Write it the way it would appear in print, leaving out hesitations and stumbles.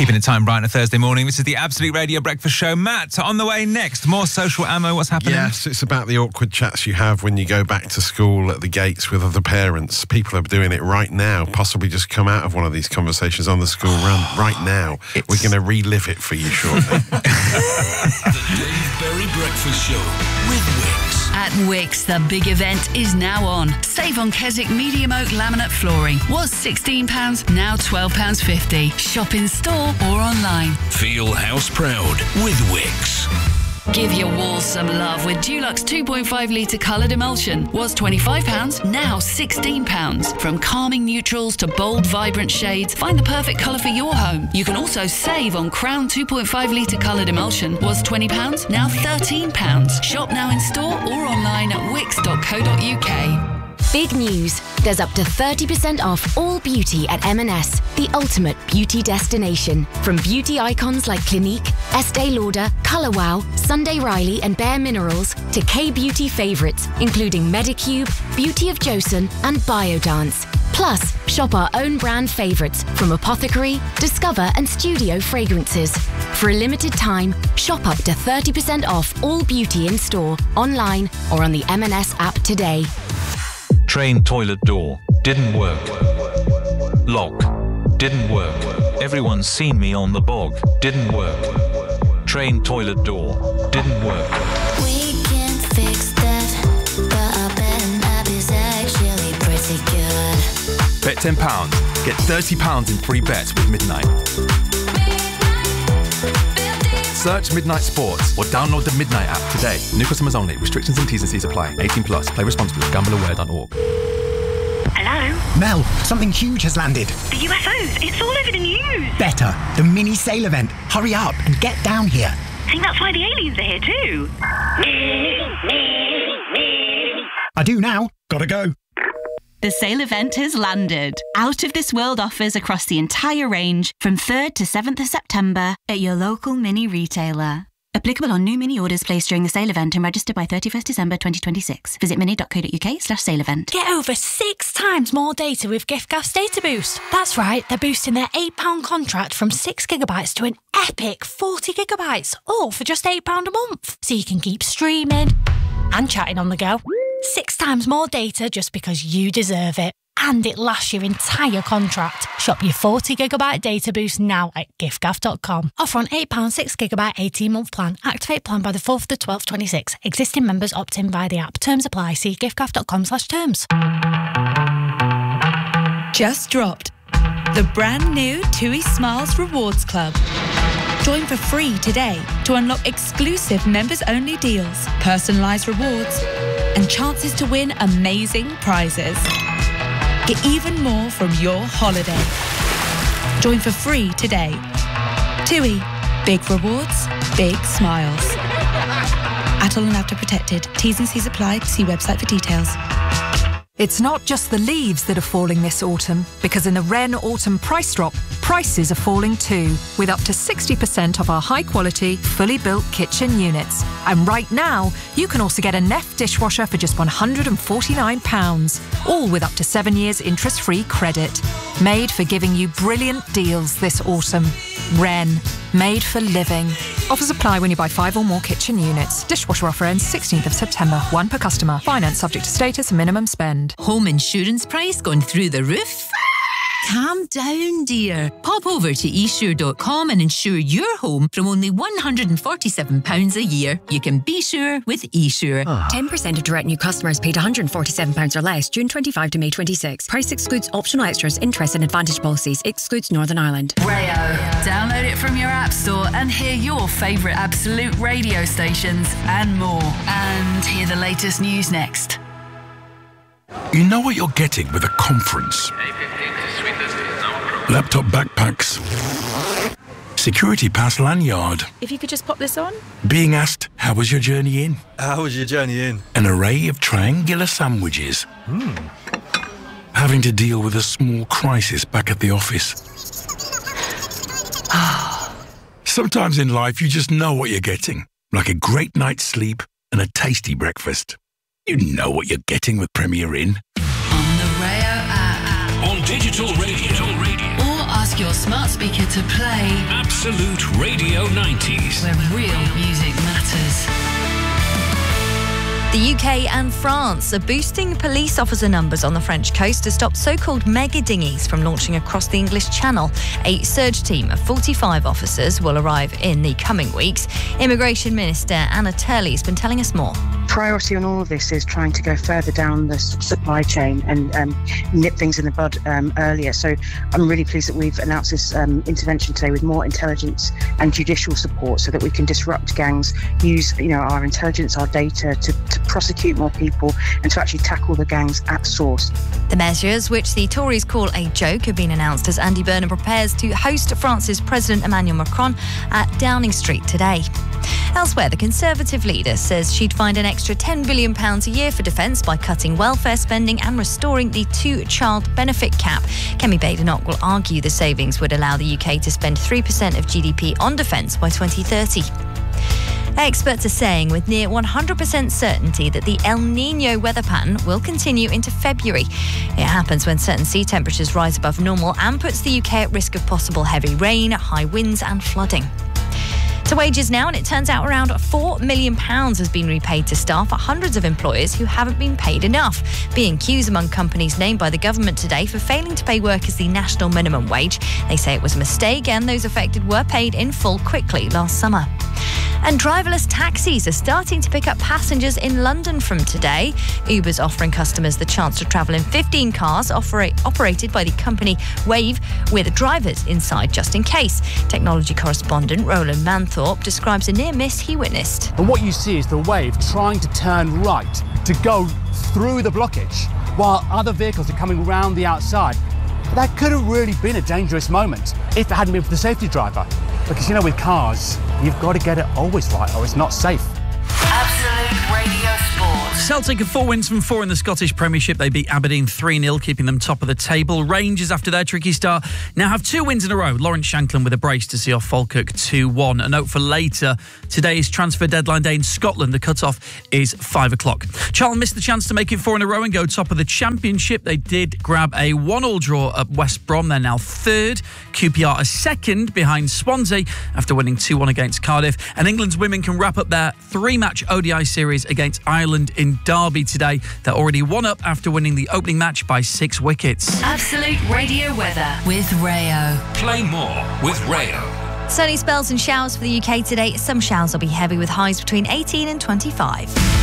Keeping the time right on a Thursday morning. This is the Absolute Radio Breakfast Show. Matt, on the way next. More social ammo. What's happening? Yes, it's about the awkward chats you have when you go back to school at the gates with other parents. People are doing it right now. Possibly just come out of one of these conversations on the school run right now. We're going to relive it for you shortly. The Dave Berry Breakfast Show with Wix. At Wix, the big event is now on. Save on Keswick medium oak laminate flooring. Was £16, now £12.50. Shop in store or online. Feel house proud with Wix. Give your walls some love with Dulux 2.5 litre coloured emulsion. Was £25, now £16. From calming neutrals to bold, vibrant shades, find the perfect colour for your home. You can also save on Crown 2.5 litre coloured emulsion. Was £20, now £13. Shop now in store or online at wix.co.uk. Big news. There's up to 30% off all beauty at M&S, the ultimate beauty destination. From beauty icons like Clinique, Estee Lauder, Colour Wow, Sunday Riley and Bare Minerals to K-beauty favourites, including Medicube, Beauty of Joseon and Biodance. Plus, shop our own brand favourites from Apothecary, Discover and Studio fragrances. For a limited time, shop up to 30% off all beauty in store, online or on the M&S app today. Train toilet door. Didn't work. Lock. Didn't work. Everyone's seen me on the bog. Didn't work. Train toilet door. Didn't work. We can fix that, but I bet an app is actually pretty good. Bet £10. Get £30 in free bets with Midnight. Search Midnight Sports or download the Midnight app today. New customers only. Restrictions and T's and C's apply. 18 plus. Play responsibly. Gambleaware.org. Hello? Mel, something huge has landed. The UFOs. It's all over the news. Better. The mini sail event. Hurry up and get down here. I think that's why the aliens are here too. I do now. Gotta go. The sale event has landed. Out of this world offers across the entire range from 3rd to 7th of September at your local mini retailer. Applicable on new mini orders placed during the sale event and registered by 31st December 2026. Visit mini.co.uk/sale event. Get over 6 times more data with giffgaff's Data Boost. That's right, they're boosting their £8 contract from 6 gigabytes to an epic 40 gigabytes, all for just £8 a month. So you can keep streaming and chatting on the go. 6 times more data just because you deserve it. And it lasts your entire contract. Shop your 40 gigabyte data boost now at giffgaff.com. Offer on £8 6 gigabyte 18-month plan. Activate plan by the 4th to 12th 26. Existing members opt in via the app. Terms apply. See giffgaff.com/terms. Just dropped the brand new TUI Smiles Rewards Club. Join for free today to unlock exclusive members-only deals, personalised rewards, and chances to win amazing prizes. Get even more from your holiday. Join for free today. TUI. Big rewards, big smiles. Atoll and After Protected. T's and C's apply. See website for details. It's not just the leaves that are falling this autumn, because in the Wren Autumn Price Drop, prices are falling too, with up to 60% off our high-quality, fully built kitchen units. And right now, you can also get a Neff dishwasher for just £149, all with up to 7 years interest-free credit. Made for giving you brilliant deals this autumn. Wren. Made for living. Offers apply when you buy 5 or more kitchen units. Dishwasher offer ends 16th of September. 1 per customer. Finance subject to status and minimum spend. Home insurance price going through the roof? Calm down, dear. Pop over to esure.com and insure your home from only £147 a year. You can be sure with eSure. 10% of direct new customers paid £147 or less June 25 to May 26. Price excludes optional extras, interest and advantage policies. Excludes Northern Ireland. Rayo. Download it from your app store and hear your favourite Absolute radio stations and more. And hear the latest news next. You know what you're getting with a conference. Laptop backpacks. Security pass lanyard. If you could just pop this on. Being asked, how was your journey in? How was your journey in? An array of triangular sandwiches. Having to deal with a small crisis back at the office. Sometimes in life you just know what you're getting. Like a great night's sleep and a tasty breakfast. You know what you're getting with Premier Inn. On the Rayo app. On digital radio. Or ask Ask your smart speaker to play Absolute Radio 90s. where real music matters. The UK and France are boosting police officer numbers on the French coast to stop so-called mega dinghies from launching across the English Channel. A surge team of 45 officers will arrive in the coming weeks. Immigration Minister Anna Turley has been telling us more. Priority on all of this is trying to go further down the supply chain and nip things in the bud earlier. So I'm really pleased that we've announced this intervention today with more intelligence and judicial support so that we can disrupt gangs, use our intelligence, our data to prosecute more people and to actually tackle the gangs at source. The measures, which the Tories call a joke, have been announced as Andy Burnham prepares to host France's President Emmanuel Macron at Downing Street today. Elsewhere, the Conservative leader says she'd find an extra £10 billion a year for defence by cutting welfare spending and restoring the two-child benefit cap. Kemi Badenoch will argue the savings would allow the UK to spend 3% of GDP on defence by 2030. Experts are saying with near 100% certainty that the El Niño weather pattern will continue into February. It happens when certain sea temperatures rise above normal and puts the UK at risk of possible heavy rain, high winds and flooding. To wages now, and it turns out around £4 million has been repaid to staff at hundreds of employers who haven't been paid enough. B&Q's among companies named by the government today for failing to pay workers the national minimum wage. They say it was a mistake and those affected were paid in full quickly last summer. And driverless taxis are starting to pick up passengers in London from today. Uber's offering customers the chance to travel in 15 cars operated by the company Wave with drivers inside just in case. Technology correspondent Roland Manthorpe describes a near miss he witnessed. And what you see is the Wave trying to turn right to go through the blockage while other vehicles are coming round the outside. That could have really been a dangerous moment if it hadn't been for the safety driver. Because, with cars, you've got to get it always right or it's not safe. Absolute Radio Sport. Celtic have 4 wins from 4 in the Scottish Premiership. They beat Aberdeen 3-0, keeping them top of the table. Rangers, after their tricky start, now have 2 wins in a row. Lawrence Shankland with a brace to see off Falkirk 2-1. A note for later, today is transfer deadline day in Scotland. The cut-off is 5 o'clock. Charlton missed the chance to make it 4 in a row and go top of the Championship. They did grab a 1-1 draw at West Brom. They're now 3rd. QPR are 2nd behind Swansea after winning 2-1 against Cardiff. And England's women can wrap up their 3-match ODI series against Ireland in Derby today. They're already 1-up after winning the opening match by 6 wickets. Absolute Radio weather with Rayo. Play more with Rayo. Sunny spells and showers for the UK today. Some showers will be heavy with highs between 18 and 25.